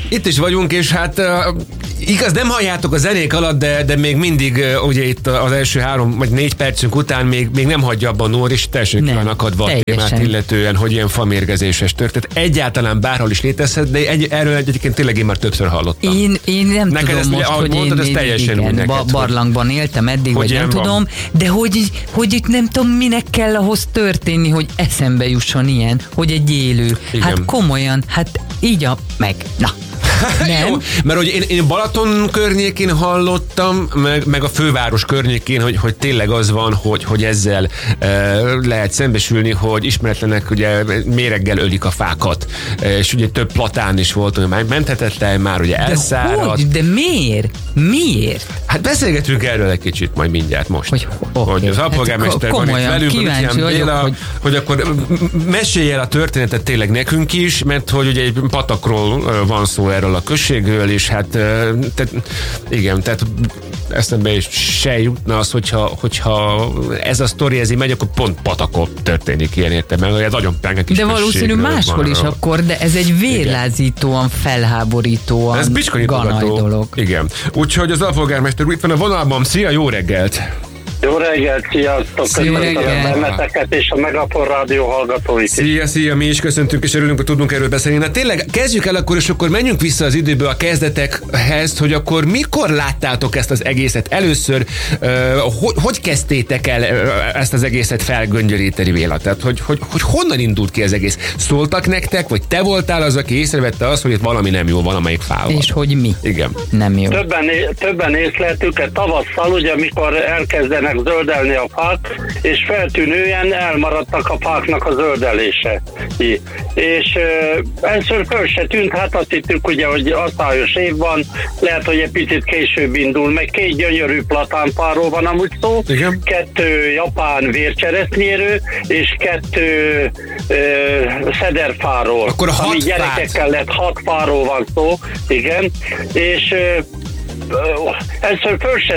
Itt is vagyunk, és hát igaz, nem halljátok a zenék alatt, de még mindig ugye itt az első 3 vagy 4 percünk után még nem hagyja abban Nóri, és teljesen külön akadva a témát illetően, hogy ilyen famérgezéses történet. Egyáltalán bárhol is létezhet, de erről egyébként tényleg én már többször hallottam. Én nem neked tudom ezt, most, hogy mondtad, én teljesen igen, barlangban éltem eddig, vagy nem tudom, de hogy itt nem tudom, minek kell ahhoz történni, hogy eszembe jusson ilyen, hogy egy élő. Igen. Hát komolyan, hát így na. Nem. Jó, mert hogy én Balaton környékén hallottam, meg a főváros környékén, hogy tényleg az van, hogy ezzel lehet szembesülni, hogy ismeretlenek ugye méreggel ölik a fákat. És ugye több platán is volt, hogy már menthetetlen, már ugye elszáradt. De miért? Miért? Hát beszélgetünk erről egy kicsit majd mindjárt most. Hogy az alpolgármester van itt velünk, hogy akkor mesélj el a történetet tényleg nekünk is, mert hogy ugye egy patakról van szó, erről a községről, és hát tehát eszembe is se jutna az, hogyha ez a sztori ez így megy, akkor pont patakon történik ilyen értelemben, ez nagyon penge kis. De valószínű máshol is akkor, de ez egy vérlázítóan, felháborítóan ez ganaj dolog. Igen. Úgyhogy az alpolgármester úr itt van a vonalban. Szia, jó reggelt! Jó reggelt, sziasztok! Köszöntöm benneteket és a Megafon Rádió hallgatóit. Szia, mi is köszöntünk, és örülünk, hogy tudunk erről beszélni. Na tényleg, kezdjük el akkor, és akkor menjünk vissza az időből a kezdetekhez, hogy akkor mikor láttátok ezt az egészet először, hogy kezdtétek el ezt az egészet felgöngyölíteni, Béla? Tehát, hogy honnan indult ki az egész? Szóltak nektek, vagy te voltál az, aki észrevette azt, hogy itt valami nem jó valamelyik fával? És hogy mi? Igen. Nem jó. Többen észleltük tavasszal, ugye, amikor elkezdenek zöldelni a fák, és feltűnően elmaradtak a fáknak a zöldelése. És először föl se tűnt, hát azt hittük ugye, hogy asztályos év van, lehet, hogy egy picit később indul, meg 2 gyönyörű platánfáról van amúgy szó, igen. 2 japán vércseresznyéről, és 2 szederfáról. Akkor 6 ami gyerekekkel lett 6 fáról van szó, igen, és először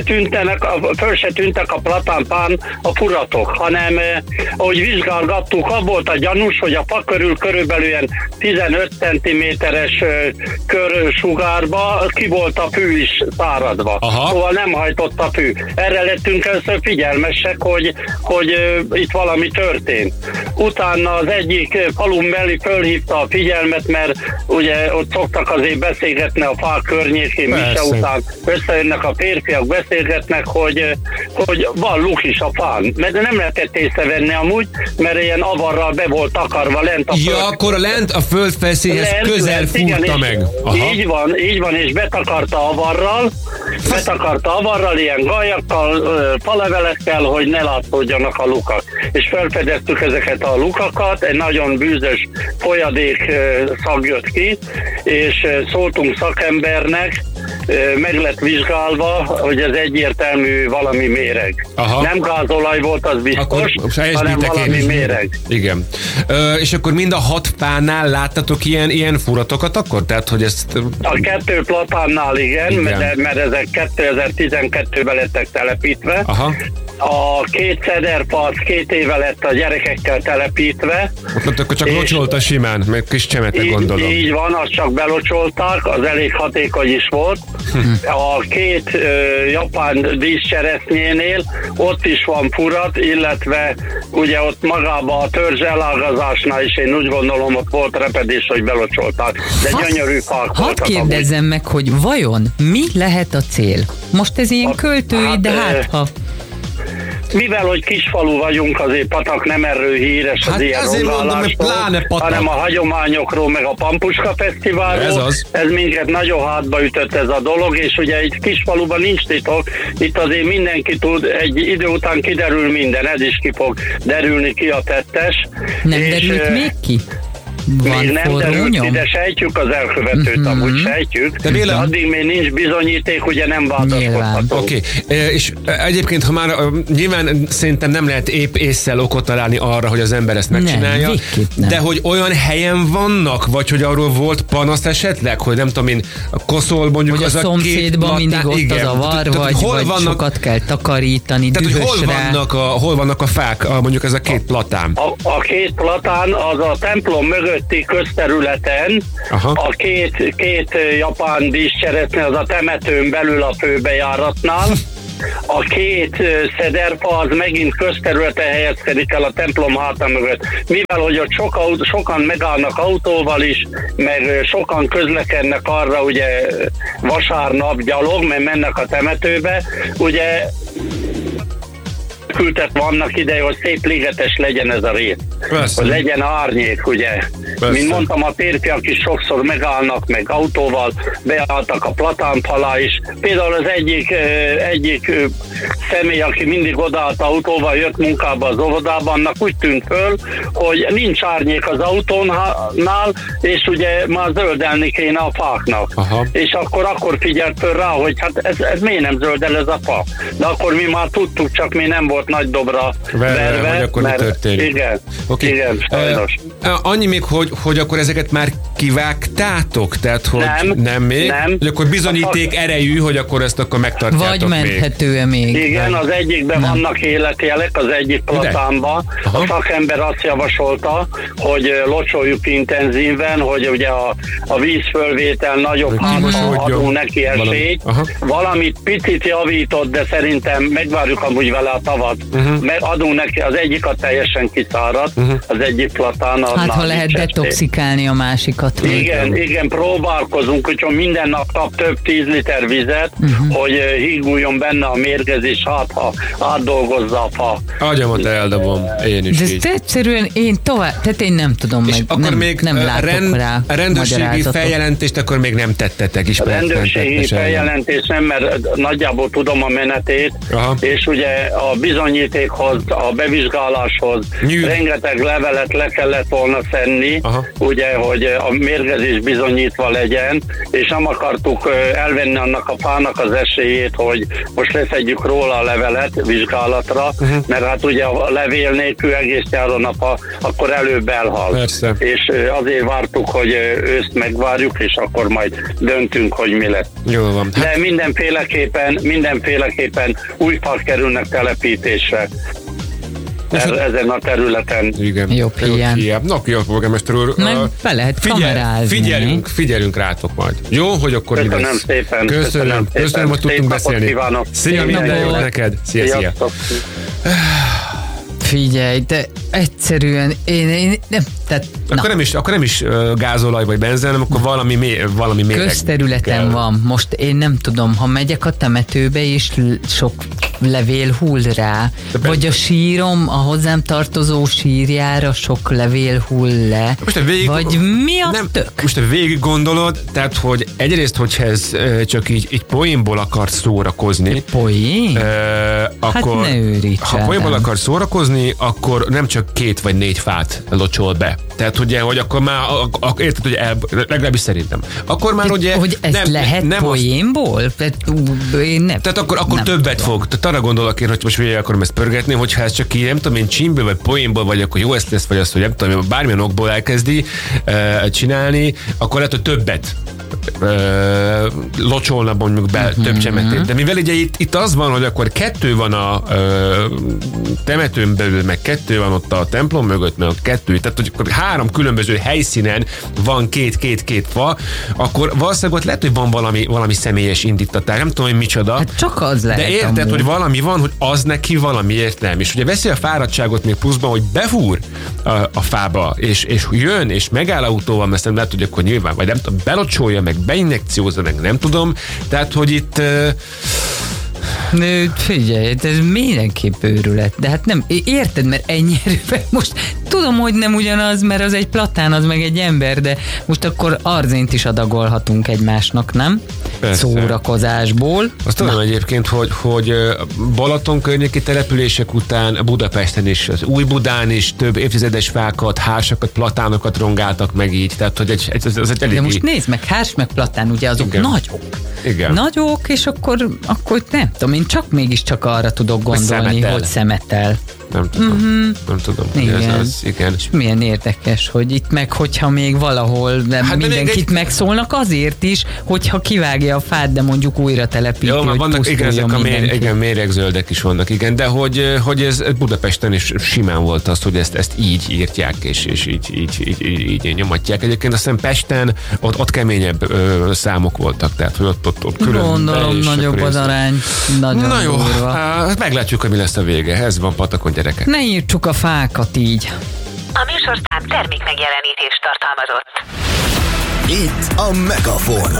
föl se tűntek a platánpán a furatok, hanem ahogy vizsgálgattuk, volt a gyanús, hogy a fa körül körülbelül 15 cm-es körsugárba ki volt a fű is száradva. Aha. Szóval nem hajtott a fű. Erre lettünk először figyelmesek, hogy itt valami történt. Utána az egyik falun belül fölhívta a figyelmet, mert ugye ott szoktak azért beszélgetni a fák környékén, mise után összejönnek a férfiak, beszélgetnek, hogy van luk is a fán. Mert nem lehetett észrevenni amúgy, mert ilyen avarral be volt takarva lent a föld. Ja, akkor lent a földfelszínhez közel fúrta meg. Aha. Így van, és betakarta avarral, ilyen gajakkal, falevelekkel, hogy ne látszódjanak a lukak. És felfedeztük ezeket a lukakat, egy nagyon bűzös folyadék szag jött ki, és szóltunk szakembernek, meg lett vizsgálva, hogy ez egyértelmű valami méreg. Aha. Nem gázolaj volt, az biztos, hanem valami méreg. Igen. És akkor mind a 6 fánál láttatok ilyen furatokat akkor? Tehát, hogy ezt... A 2 platánnál igen. Mert ezek 2012-ben lettek telepítve. Aha. A 2 szederfa az 2 éve lett a gyerekekkel telepítve. Ott akkor csak locsolta simán, meg kis csemete gondolom. Így van, azt csak belocsolták, az elég hatékony is volt. A 2 japán díszcseresznyénél ott is van furat, illetve ugye ott magában a törzs elágazásnál is én úgy gondolom, ott volt repedés, hogy belocsolták. De gyönyörű fák voltak. Hadd kérdezzem meg, hogy vajon mi lehet a cél? Most ez ilyen költői, de ha... Mivel, hogy kisfalu vagyunk, azért Patak nem erről híres az ilyen rondálástól, hanem a hagyományokról, meg a Pampuska Fesztiválról. Ez minket nagyon hátba ütött ez a dolog, és ugye itt kisfaluban nincs titok, itt azért mindenki tud, egy idő után kiderül minden, ez is ki fog derülni, ki a tettes. Nem derült még ki? Még nem derült ki, de sejtjük az elkövetőt, amúgy sejtjük. De addig még nincs bizonyíték, ugye nem vádaskodható. Oké. És egyébként, ha már nyilván szerintem nem lehet épp ésszel okot találni arra, hogy az ember ezt megcsinálja, nem. De hogy olyan helyen vannak, vagy hogy arról volt panasz esetleg, hogy nem tudom én, Koszol mondjuk hogy az a szomszédban mindig ott igen. Az a var, vagy vannak, sokat kell takarítani, tehát, hogy hol vannak a fák, mondjuk ez a 2 platán? A 2 platán az a templom mögött előtti közterületen a két japán díszcseresznye az a temetőn belül a főbejáratnál, a két szederfa az megint közterületen helyezkedik el a templom háta mögött. Mivel, hogy ott sokan megállnak autóval is, meg sokan közlekednek arra, ugye vasárnap gyalog, mert mennek a temetőbe, ugye küldtek vannak ideje, hogy szép ligetes legyen ez a rész. Hogy legyen árnyék, ugye. Persze. Mint mondtam, a férfiak is sokszor megállnak, meg autóval beálltak a platánp alá is. Például az egyik személy, aki mindig odaállt autóval, jött munkába az óvodában, annak úgy tűnt föl, hogy nincs árnyék az autónál, és ugye már zöldelni kéne a fáknak. Aha. És akkor figyelt föl rá, hogy hát ez miért nem zöldel ez a fa. De akkor mi már tudtuk, csak mi nem volt nagy dobra verve, hogy akkor mi történik. Igen, okay. Igen, sajnos. Annyi még, hogy akkor ezeket már kivágtátok? Tehát, hogy nem még? Nem. Hogy akkor bizonyíték erejű, hogy akkor ezt akkor megtartjátok vagy menthető-e még? Igen, nem. Az egyikben vannak életjelek, az egyik platánban. A szakember azt javasolta, hogy locsoljuk intenzíven, hogy ugye a vízfölvétel nagyobb, adunk neki esélyt. Valamit picit javított, de szerintem megvárjuk amúgy vele a tavat. Mert adunk neki, az egyik teljesen kiszáradt, az egyik platán. Hát ha lehet detoxikálni a másikat. Igen, próbálkozunk, hogy minden nap kap több 10 liter vizet, hogy híguljon benne a mérgezés, ha átdolgozza a fa. Agyamat eldobom, én is. De ezt egyszerűen tehát én nem tudom, és meg akkor még nem látok rá a rendőrségi feljelentést akkor még nem tettetek is. A rendőrségi feljelentést nem, mert nagyjából tudom a menetét, és ugye a bizonyítékhoz, a bevizsgáláshoz rengeteg levelet le kellett volna szedni, ugye, hogy a mérgezés bizonyítva legyen, és nem akartuk elvenni annak a fának az esélyét, hogy most leszedjük róla a levelet vizsgálatra, mert hát ugye a levél nélkül egész nyáron a fa, akkor előbb elhal. Persze. És azért vártuk, hogy őszt megvárjuk, és akkor majd döntünk, hogy mi lesz. Jól van. De mindenféleképpen új fák kerülnek telepítésre. Ezen a területen. Igen. Jobb hiány. Jó, polgármester úr. Meg be lehet kamerázni. Figyelünk rátok majd. Jó, hogy akkor mi lesz. Köszönöm szépen. Köszönöm, hogy tudtunk beszélni. Szia, minden jót neked. Szia. Figyelj, de egyszerűen én nem, tehát... Akkor nem is gázolaj vagy benzen, hanem akkor valami méreg. Közterületen van. Most én nem tudom, ha megyek a temetőbe és sok levél hull rá, vagy a sírom, a hozzám tartozó sírjára sok levél hull le, vagy mi a tök? Most te végig gondolod, tehát, hogy egyrészt, hogyha ez csak így poénból akarsz szórakozni. Poén? Akkor, hát ne őríts. Ha poénból akarsz szórakozni, akkor nem csak 2 vagy 4 fát locsol be. Tehát ugye, hogy akkor már, érted, hogy legalábbis szerintem. Akkor már ugye... Hogy ez lehet poénból? Tehát akkor többet fog. Tehát arra gondolok én, hogy most végig akarom ezt pörgetni, hogyha ez csak így, nem tudom én, csimből vagy poénból, vagy akkor jó lesz, vagy azt, hogy nem tudom, bármilyen okból elkezdi csinálni, akkor lehet, hogy többet locsolna mondjuk be több csemetét. De mivel ugye itt az van, hogy akkor 2 van a temetőn belül, meg 2 van ott a templom mögött, meg a 2, tehát hogy akkor 3 különböző helyszínen van két fa, akkor valószínűleg ott lehet, hogy van valami személyes indítatás. Nem tudom, hogy micsoda. Hát csak az lehet. De érted, hogy valami van, hogy az neki valamiért nem. És ugye veszi a fáradtságot még pluszban, hogy befúr a fába, és jön, és megáll autóval, mert nem lehet, hogy akkor nyilván, vagy nem tudom, belocsolja, meg beinjekciózza, meg nem tudom. Tehát, hogy itt... Figyelj, ez mindenképp őrület. De hát nem, érted, mert ennyi erőben most tudom, hogy nem ugyanaz, mert az egy platán, az meg egy ember, de most akkor arzént is adagolhatunk egymásnak, nem? Persze. Szórakozásból. Azt tudom egyébként, hogy Balaton környéki települések után Budapesten is, az Új-Budán is több évtizedes fákat, hársakat, platánokat rongáltak meg így. Tehát, hogy az egy elég... De most nézd meg, hárs meg platán, ugye azok igen. Nagyok. Igen. Nagyok, és akkor nem tudom, én mégiscsak arra tudok gondolni, hogy szemetel. Nem tudom. Igen. És milyen érdekes, hogy itt meg, hogyha még valahol mindenkit megszólnak azért is, hogyha kivágja a fát, de mondjuk újra telepíti, jó, hogy vannak ezek a méregzöldek is vannak, igen, de hogy ez Budapesten is simán volt az, hogy ezt így írtják, és így nyomatják. Egyébként azt hiszem Pesten ott keményebb számok voltak, tehát hogy ott külön. Gondolom, nagyobb az arány. Na jó, meglátjuk, hogy mi lesz a vége. Ez van Patakon, gyerekek. Ne írtsuk a fákat így. A műsorszám termék megjelenítést tartalmazott. Itt a Megafon.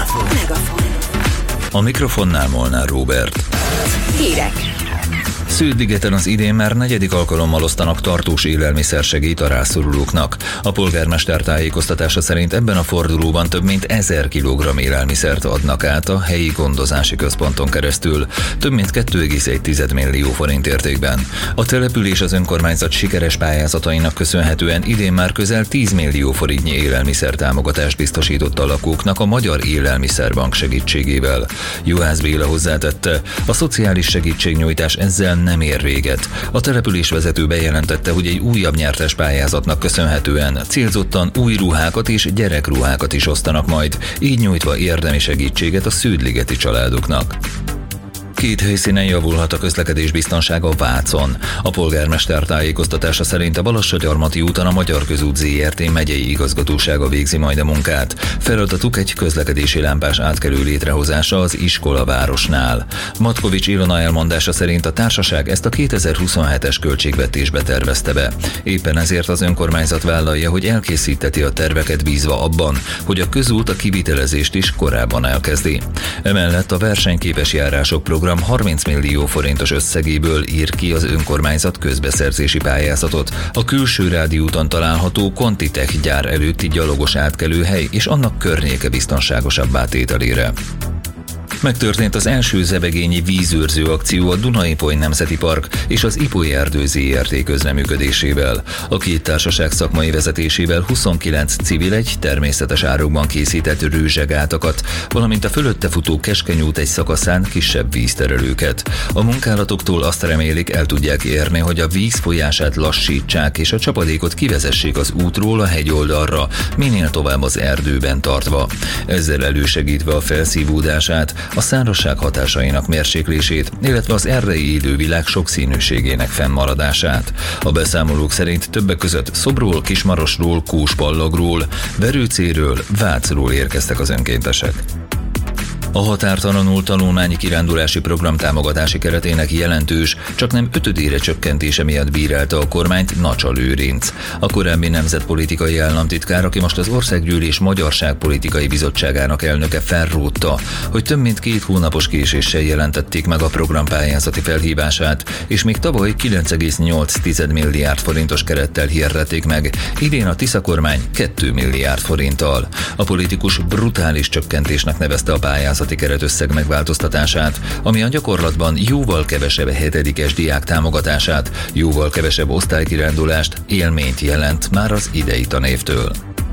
A mikrofonnál Molnár Róbert. Hírek. Szűdligeten az idén már 4. alkalommal osztanak tartós élelmiszersegélyt a rászorulóknak. A polgármester tájékoztatása szerint ebben a fordulóban több mint 1000 kg élelmiszert adnak át a helyi gondozási központon keresztül, több mint 2,1 millió forint értékben. A település az önkormányzat sikeres pályázatainak köszönhetően idén már közel 10 millió forintnyi élelmiszertámogatást biztosított a lakóknak a Magyar Élelmiszerbank segítségével. Juhász Béla hozzátette, a szociális segítségnyújtás ezzel nem ér véget. A település vezető bejelentette, hogy egy újabb nyertes pályázatnak köszönhetően célzottan új ruhákat és gyerekruhákat is osztanak majd, így nyújtva érdemi segítséget a szűdligeti családoknak. 2 helyszínen javulhat a közlekedés biztonsága Vácon. A polgármester tájékoztatása szerint a Balassagyarmati úton a Magyar Közút Zrt. Megyei igazgatósága végzi majd a munkát. Feladatuk egy közlekedési lámpás átkelő létrehozása az iskolavárosnál. Matkovics Ilona elmondása szerint a társaság ezt a 2027-es költségvetésbe tervezte be. Éppen ezért az önkormányzat vállalja, hogy elkészíteti a terveket bízva abban, hogy a közút a kivitelezést is korábban elkezdi. Emellett a versenyképes járások program 30 millió forintos összegéből ír ki az önkormányzat közbeszerzési pályázatot a Külső Rádi úton található Contitech gyár előtti gyalogos átkelőhely és annak környéke biztonságosabbá tételére. Megtörtént az első zebegényi vízőrző akció a Duna-Ipoly Nemzeti Park és az Ipoly Erdő Zrt. Közreműködésével. A 2 társaság szakmai vezetésével 29 civil egy természetes árokban készített rőzsegátakat, valamint a fölötte futó Keskeny út egy szakaszán kisebb vízterelőket. A munkálatoktól azt remélik, el tudják érni, hogy a víz folyását lassítsák és a csapadékot kivezessék az útról a hegyoldalra, minél tovább az erdőben tartva. Ezzel elősegítve a felszívódását, a szárazság hatásainak mérséklését, illetve az erdei élővilág sokszínűségének fennmaradását. A beszámolók szerint többek között Szobról, Kismarosról, Kóspallagról, Verőcéről, Vácról érkeztek az önkéntesek. A határtalanul tanulmányi kirándulási program támogatási keretének jelentős, csak nem 5-ödére csökkentése miatt bírálta a kormányt Nacsal Lőrinc. A korábbi nemzetpolitikai államtitkár, aki most az Országgyűlés Magyarságpolitikai Bizottságának elnöke, felrótta, hogy több mint 2 hónapos késéssel jelentették meg a program pályázati felhívását, és még tavaly 9,8 milliárd forintos kerettel hirdették meg, idén a Tisza kormány 2 milliárd forinttal. A politikus brutális csökkentésnek nevezte a pályázati keretösszeg megváltoztatását, ami a gyakorlatban jóval kevesebb 7-es diák támogatását, jóval kevesebb osztálykirándulást, élményt jelent már az idei tanévtől.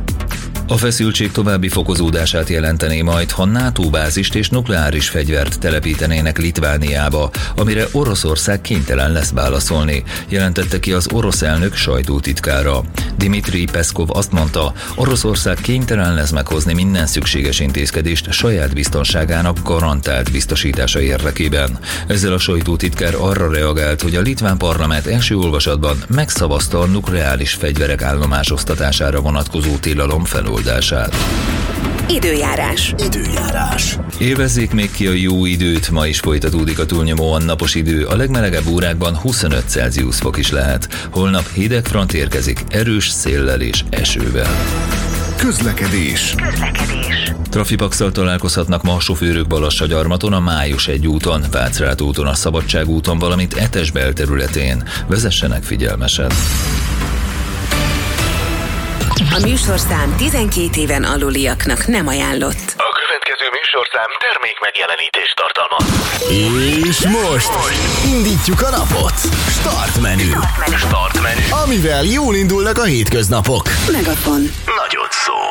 A feszültség további fokozódását jelentené majd, ha NATO bázist és nukleáris fegyvert telepítenének Litvániába, amire Oroszország kénytelen lesz válaszolni, jelentette ki az orosz elnök sajtótitkára. Dmitri Peszkov azt mondta, Oroszország kénytelen lesz meghozni minden szükséges intézkedést saját biztonságának garantált biztosítása érdekében. Ezzel a sajtótitkár arra reagált, hogy a litván parlament első olvasatban megszavazta a nukleáris fegyverek állomásosztatására vonatkozó tilalom feloldását. Időjárás. Élvezzék még ki a jó időt, ma is folytatódik a túlnyomóan napos idő, a legmelegebb órákban 25 Celsius fok is lehet. Holnap hideg front érkezik, erős széllel és esővel. Közlekedés. Trafipaxal találkozhatnak ma a sofőrök Balassagyarmaton, a Május 1 úton, Vácrát úton, a Szabadság úton, valamint Etes belterületén. Vezessenek figyelmesen. A műsorszám 12 éven aluliaknak nem ajánlott. A következő műsorszám termék megjelenítést tartalmaz. És most indítjuk a napot. Start menü. Amivel jól indulnak a hétköznapok. Megafon. Nagyot szól.